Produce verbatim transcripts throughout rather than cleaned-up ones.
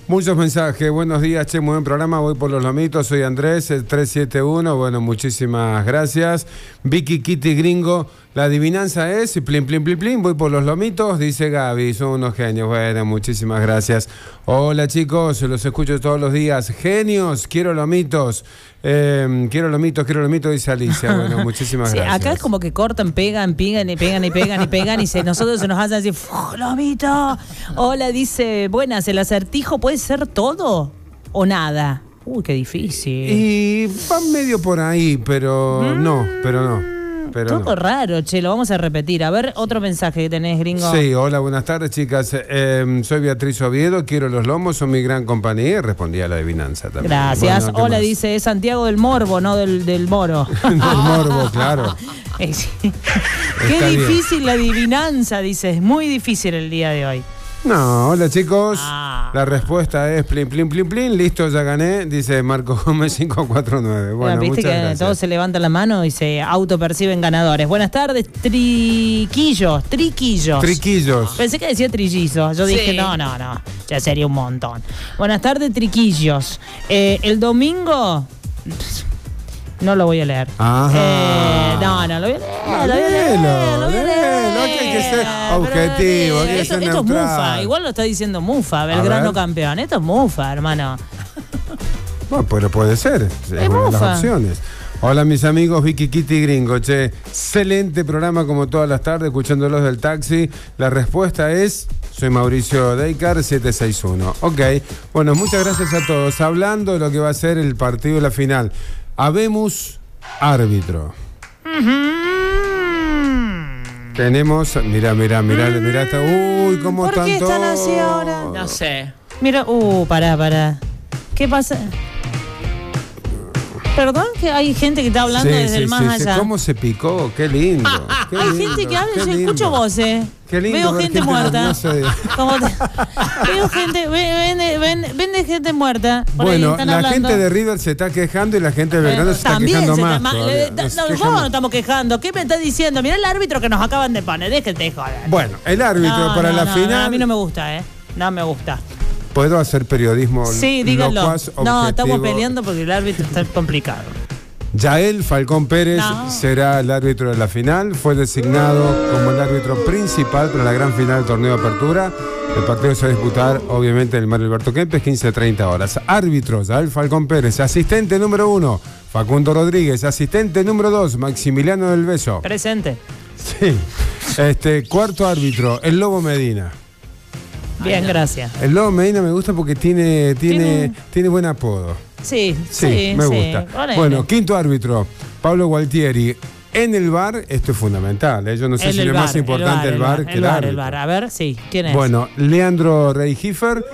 Muchos mensajes, buenos días, che, muy buen programa, voy por los lomitos, soy Andrés, el tres siete uno, bueno, muchísimas gracias. Vicky Kitty Gringo, la adivinanza es, plin, plin, plin, plin, voy por los lomitos, dice Gaby, son unos genios, bueno, muchísimas gracias. Hola chicos, los escucho todos los días, genios, quiero lomitos, eh, quiero lomitos, quiero lomitos, dice Alicia, bueno, muchísimas sí, gracias. Acá es como que cortan, pegan, pegan y pegan y pegan y pegan y se, nosotros se nos hacen así, lomito. Hola, dice, buenas, el acertijo puede ser todo o nada. Uy, qué difícil. Y va medio por ahí, pero mm. no, pero no. Pero Todo no. raro, che, lo vamos a repetir. A ver, otro mensaje que tenés, gringo. Sí, hola, buenas tardes, chicas. Eh, soy Beatriz Oviedo, quiero los lomos, son mi gran compañía. Y respondí a la adivinanza también. Gracias. Bueno, hola, más? Dice, es Santiago del Morbo, no del, del Moro. Del Morbo, claro. Eh, sí. Qué Está difícil bien. la adivinanza, dice. Es muy difícil el día de hoy. No, hola chicos. Ah. La respuesta es plin, plin, plin, plin. Listo, ya gané, dice Marco Gómez cinco cuatro nueve. Bueno, Viste muchas que gracias. todos se levantan la mano y se autoperciben ganadores. Buenas tardes, triquillos, triquillos. Triquillos. Pensé que decía trillizos. Yo Sí. dije, no, no, no. Ya sería un montón. Buenas tardes, triquillos. Eh, el domingo. No lo voy a leer. Ajá. Eh, no, no, lo voy a leer. Lo voy a leer. Léelo, Lo voy a leer. léelo, que hay que ser Pero, objetivo, hay que esto, ser esto es neutral. Mufa. Igual lo está diciendo Mufa, Belgrano ver. campeón. Esto es Mufa, hermano. Bueno, pero puede ser. Es una de las mufa. opciones. Hola mis amigos, Vicky Kitty Gringo, che, excelente programa como todas las tardes, escuchándolos del taxi. La respuesta es, soy Mauricio Deikar, siete seis uno. Ok, bueno, muchas gracias a todos. Hablando de lo que va a ser el partido de la final, habemos árbitro. Tenemos, mira, mira, mira, mira, está, uy, cómo ¿Por están qué todos. están así ahora? No sé. Mira, uh, pará, pará. ¿Qué pasa? Perdón, que hay gente que está hablando Sí, desde sí, el más sí, sí. allá. ¿Cómo se picó? Qué lindo. Qué Hay lindo, gente que habla, qué yo lindo. escucho voces. Qué lindo Veo ver gente gente muerta. nerviosa de- Como te- Veo gente, ven, ven, ven, ven de gente muerta. Por ahí Bueno, están la hablando. gente de River se está quejando y la gente de Belgrano se está También quejando se más. está ma- todavía. le- Nos no, quejan ¿Cómo más. nos estamos quejando? ¿Qué me está diciendo? Mira el árbitro que nos acaban de poner. Déjate de joder. Bueno, el árbitro No, para no, la no, final. no, a mí no me gusta, ¿eh? No me gusta. ¿Puedo hacer periodismo Sí, díganlo. locuaz, No, estamos objetivo? peleando porque el árbitro está complicado. Yael Falcón Pérez No. será el árbitro de la final. Fue designado como el árbitro principal para la gran final del torneo de apertura. El partido se va a disputar, obviamente, en el Mario Alberto Kempes, quince a treinta horas. Árbitro, Yael Falcón Pérez. Asistente número uno, Facundo Rodríguez. Asistente número dos, Maximiliano del Beso. Presente. Sí. Este, cuarto árbitro, el Lobo Medina. Bien, gracias. El Lobo Medina me gusta porque tiene, tiene, Tiene- tiene buen apodo. Sí, Sí, sí, me sí. gusta. Ponele. Bueno, quinto árbitro, Pablo Gualtieri. En el bar, esto es fundamental, ¿eh? Yo no sé El si del es bar, más importante el bar, que el, el bar, árbitro. el bar. A ver, sí, ¿quién es? Bueno, Leandro Reijiffer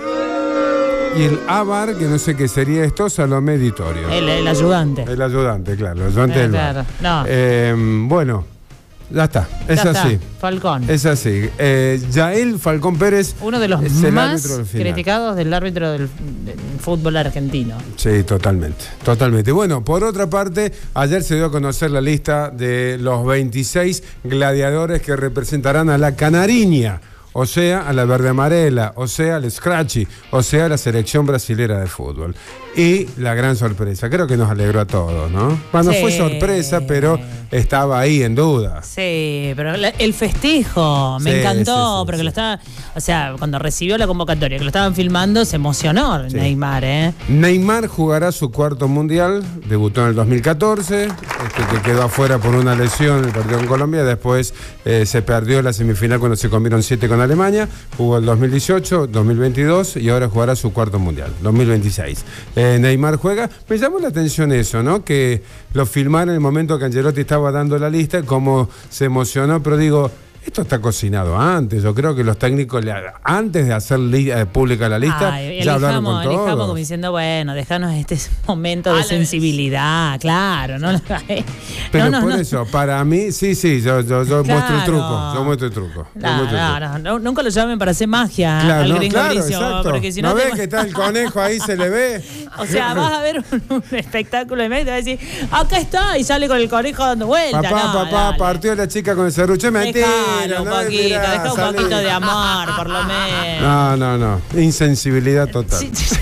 y el A-bar, que no sé qué sería esto, Salomé Editorio. El, el ayudante. El ayudante, claro, el ayudante Eh, del claro, bar. no. Eh, bueno, ya está, es Ya así. está, Falcón. Es así. Eh, Yael Falcón Pérez. Uno de los es el más árbitro del final. criticados del árbitro del, del fútbol argentino. Sí, totalmente, totalmente. Bueno, por otra parte, ayer se dio a conocer la lista de los veintiséis gladiadores que representarán a la Canariña, o sea, a la verde amarela, o sea, al Scratchy, o sea, a la selección brasilera de fútbol. Y la gran sorpresa, creo que nos alegró a todos, ¿no? Bueno, Sí. fue sorpresa, pero estaba ahí en duda. Sí, pero la- el festejo me Sí, encantó, sí, sí, porque sí. lo estaba, o sea, cuando recibió la convocatoria, que lo estaban filmando, se emocionó Sí. Neymar, ¿eh? Neymar jugará su cuarto mundial, debutó en el dos mil catorce, este, que quedó afuera por una lesión en el partido con Colombia, después eh, se perdió la semifinal cuando se comieron siete con Alemania, jugó el dos mil dieciocho, dos mil veintidós y ahora jugará su cuarto mundial, dos mil veintiséis. Eh, Neymar juega, me llamó la atención eso, ¿no? Que lo filmaron en el momento que Ancelotti estaba dando la lista, cómo se emocionó, pero digo, esto está cocinado antes. Yo creo que los técnicos, le- antes de hacer li- eh, pública la lista, Ay, ya hablaron elijamos, con elijamos todos. como diciendo, bueno, dejanos este momento A de la sensibilidad, claro, ¿no? Pero no, no, por no. eso, para mí, sí, sí, yo, yo, yo Claro. muestro el truco. Yo muestro el truco. yo No, muestro el no, truco. no, no, nunca lo llamen para hacer magia Claro, al no, gringo claro, Bricio, exacto. porque si ¿No no, ves te- que está el conejo ahí, se le ve? O sea, vas a ver un, un espectáculo de medio y te va a decir, acá está, y sale con el conejo dando vueltas. Papá, No, papá, dale. partió la chica con el serrucho. Mentira, Dejalo, no, Paquito, mirá, deja un salí. poquito de amor, por lo menos. No, no, no. Insensibilidad total. Sí, sí.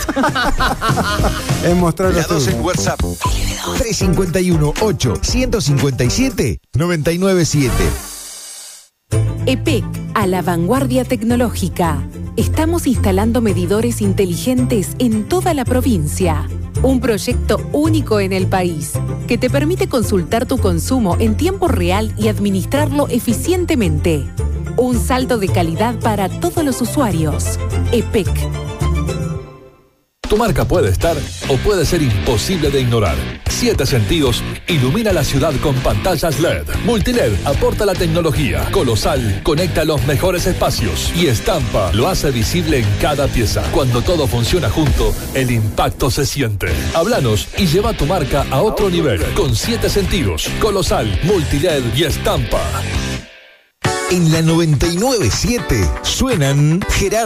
Es mostrar La los dos en tuyos. WhatsApp. tres cinco uno, ocho, uno cinco siete, nueve nueve siete. E P E C, a la vanguardia tecnológica. Estamos instalando medidores inteligentes en toda la provincia. Un proyecto único en el país, que te permite consultar tu consumo en tiempo real y administrarlo eficientemente. Un salto de calidad para todos los usuarios. E P E C. Tu marca puede estar o puede ser imposible de ignorar. Siete Sentidos ilumina la ciudad con pantallas L E D. Multiled aporta la tecnología. Colosal conecta los mejores espacios. Y Estampa lo hace visible en cada pieza. Cuando todo funciona junto, el impacto se siente. Háblanos y lleva tu marca a otro nivel. Con Siete Sentidos, Colosal, Multiled y Estampa. En la noventa y nueve punto siete suenan Gerardo